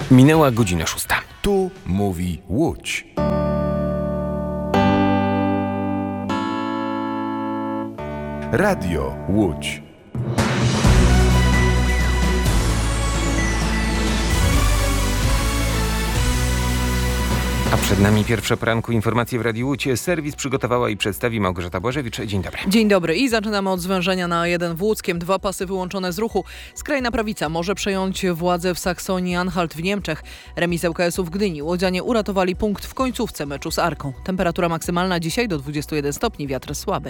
Minęła godzina 6. Tu mówi Łódź. Radio Łódź. A przed nami pierwsze poranku informacje w Radiu Łódź. Serwis przygotowała i przedstawi Małgorzata Błażewicz. Dzień dobry. Dzień dobry i zaczynamy od zwężenia na A1 w Łódzkiem. 2 pasy wyłączone z ruchu. Skrajna prawica może przejąć władzę w Saksonii-Anhalt w Niemczech. Remis ŁKS-u w Gdyni. Łodzianie uratowali punkt w końcówce meczu z Arką. Temperatura maksymalna dzisiaj do 21 stopni, wiatr słaby.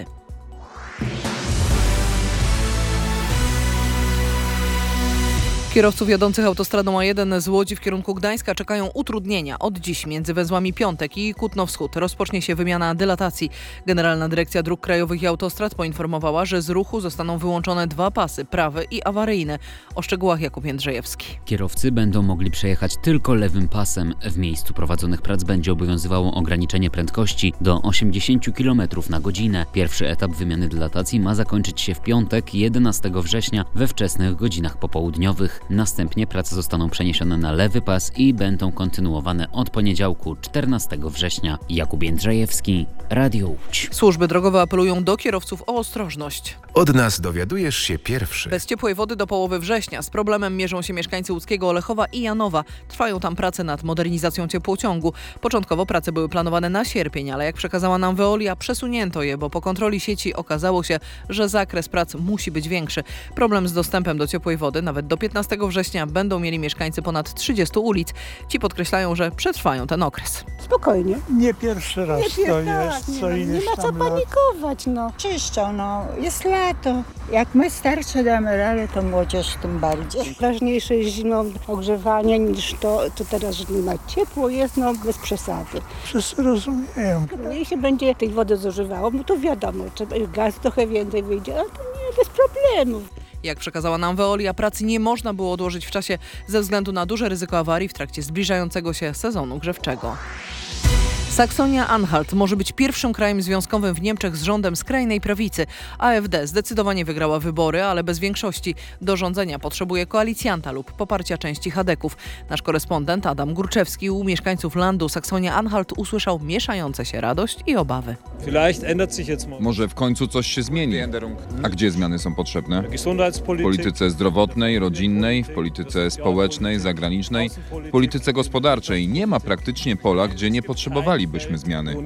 Kierowców jadących autostradą A1 z Łodzi w kierunku Gdańska czekają utrudnienia. Od dziś między węzłami Piątek i Kutno-Wschód rozpocznie się wymiana dylatacji. Generalna Dyrekcja Dróg Krajowych i Autostrad poinformowała, że z ruchu zostaną wyłączone 2 pasy, prawy i awaryjny. O szczegółach Jakub Jędrzejewski. Kierowcy będą mogli przejechać tylko lewym pasem. W miejscu prowadzonych prac będzie obowiązywało ograniczenie prędkości do 80 km na godzinę. Pierwszy etap wymiany dylatacji ma zakończyć się w piątek 11 września we wczesnych godzinach popołudniowych. Następnie prace zostaną przeniesione na lewy pas i będą kontynuowane od poniedziałku 14 września. Jakub Jędrzejewski, Radio Łódź. Służby drogowe apelują do kierowców o ostrożność. Od nas dowiadujesz się pierwszy. Bez ciepłej wody do połowy września. Z problemem mierzą się mieszkańcy łódzkiego Olechowa i Janowa. Trwają tam prace nad modernizacją ciepłociągu. Początkowo prace były planowane na sierpień, ale jak przekazała nam Veolia, przesunięto je, bo po kontroli sieci okazało się, że zakres prac musi być większy. Problem z dostępem do ciepłej wody nawet do 15 września będą mieli mieszkańcy ponad 30 ulic. Ci podkreślają, że przetrwają ten okres. Spokojnie. Nie pierwszy raz to jest. Nie ma co panikować. Czyszczą, jest lato. Jak my starsze damy radę, to młodzież tym bardziej. Ważniejsze jest zimą ogrzewanie niż to teraz, że nie ma ciepło jest, bez przesady. Wszyscy rozumieją. Jeśli się będzie tej wody zużywało, no to wiadomo, gaz trochę więcej wyjdzie, ale to nie, bez problemów. Jak przekazała nam Veolia, pracy nie można było odłożyć w czasie ze względu na duże ryzyko awarii w trakcie zbliżającego się sezonu grzewczego. Saksonia-Anhalt może być pierwszym krajem związkowym w Niemczech z rządem skrajnej prawicy. AfD zdecydowanie wygrała wybory, ale bez większości. Do rządzenia potrzebuje koalicjanta lub poparcia części chadeków. Nasz korespondent Adam Górczewski u mieszkańców landu Saksonia-Anhalt usłyszał mieszające się radość i obawy. Może w końcu coś się zmieni. A gdzie zmiany są potrzebne? W polityce zdrowotnej, rodzinnej, w polityce społecznej, zagranicznej, w polityce gospodarczej. Nie ma praktycznie pola, gdzie nie potrzebowalibyśmy zmiany.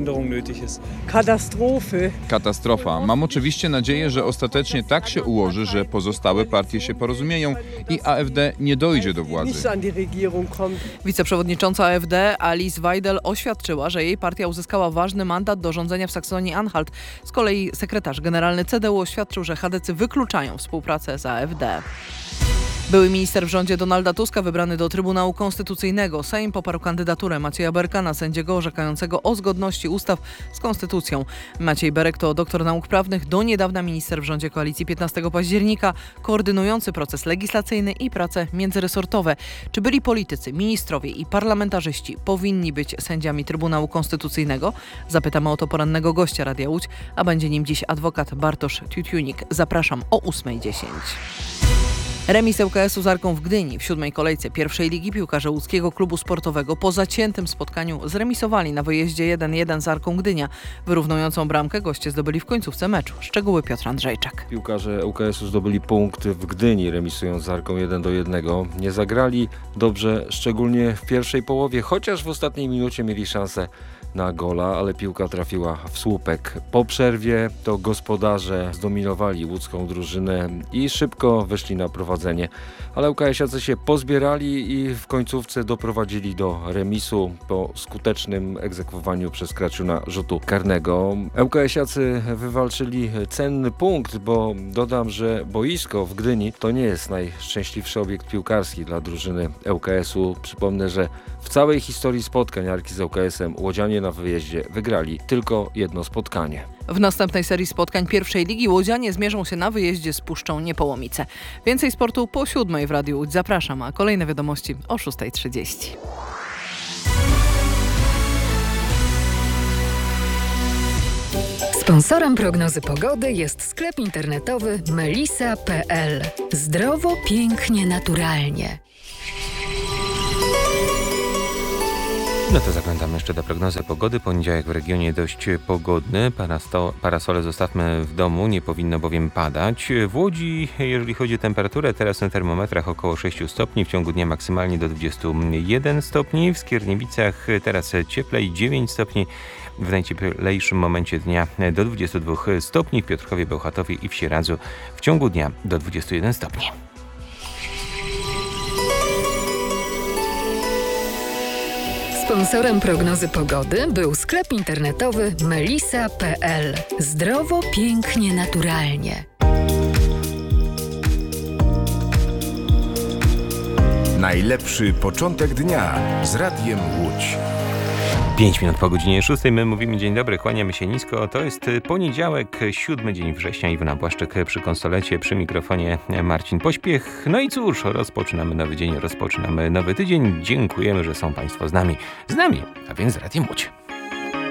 Katastrofa. Mam oczywiście nadzieję, że ostatecznie tak się ułoży, że pozostałe partie się porozumieją i AfD nie dojdzie do władzy. Wiceprzewodnicząca AfD Alice Weidel oświadczyła, że jej partia uzyskała ważny mandat do rządzenia w Saksonii-Anhalt. Z kolei sekretarz generalny CDU oświadczył, że chadecy wykluczają współpracę z AfD. Były minister w rządzie Donalda Tuska wybrany do Trybunału Konstytucyjnego. Sejm poparł kandydaturę Macieja Berka na sędziego orzekającego o zgodności ustaw z konstytucją. Maciej Berek to doktor nauk prawnych, do niedawna minister w rządzie koalicji 15 października, koordynujący proces legislacyjny i prace międzyresortowe. Czy byli politycy, ministrowie i parlamentarzyści powinni być sędziami Trybunału Konstytucyjnego? Zapytamy o to porannego gościa Radia Łódź, a będzie nim dziś adwokat Bartosz Tiutiunik. Zapraszam o 8:10. Remis ŁKS-u z Arką w Gdyni. W 7. kolejce pierwszej ligi piłkarze łódzkiego klubu sportowego po zaciętym spotkaniu zremisowali na wyjeździe 1-1 z Arką Gdynia. Wyrównującą bramkę goście zdobyli w końcówce meczu. Szczegóły Piotr Andrzejczak. Piłkarze ŁKS-u zdobyli punkt w Gdyni, remisując z Arką 1-1. Nie zagrali dobrze, szczególnie w pierwszej połowie, chociaż w ostatniej minucie mieli szansę na gola, ale piłka trafiła w słupek. Po przerwie to gospodarze zdominowali łódzką drużynę i szybko wyszli na prowadzenie. Ale ŁKS-iacy się pozbierali i w końcówce doprowadzili do remisu po skutecznym egzekwowaniu przez Kraciuna rzutu karnego. ŁKS-iacy wywalczyli cenny punkt, bo dodam, że boisko w Gdyni to nie jest najszczęśliwszy obiekt piłkarski dla drużyny ŁKS-u. Przypomnę, że w całej historii spotkań Arki z ŁKS-em łodzianie na wyjeździe wygrali tylko jedno spotkanie. W następnej serii spotkań pierwszej ligi łodzianie zmierzą się na wyjeździe z Puszczą Niepołomice. Więcej sportu po 7 w Radiu Łódź. Zapraszam, a kolejne wiadomości o 6:30. Sponsorem prognozy pogody jest sklep internetowy melisa.pl. Zdrowo, pięknie, naturalnie. No to zaglądamy jeszcze do prognozy pogody. Poniedziałek w regionie dość pogodny. Parasole zostawmy w domu, nie powinno bowiem padać. W Łodzi, jeżeli chodzi o temperaturę, teraz na termometrach około 6 stopni, w ciągu dnia maksymalnie do 21 stopni. W Skierniewicach teraz cieplej, 9 stopni. W najcieplejszym momencie dnia do 22 stopni. W Piotrkowie, Bełchatowie i w Sieradzu w ciągu dnia do 21 stopni. Sponsorem prognozy pogody był sklep internetowy melisa.pl. Zdrowo, pięknie, naturalnie. Najlepszy początek dnia z Radiem Łódź. 5 minut po godzinie 6. My mówimy dzień dobry, kłaniamy się nisko. To jest poniedziałek, 7 dzień września. Iwona Błaszczyk przy konsolecie, przy mikrofonie Marcin Pośpiech. No i cóż, rozpoczynamy nowy dzień, rozpoczynamy nowy tydzień. Dziękujemy, że są Państwo z nami, a więc z Radiem Łódź.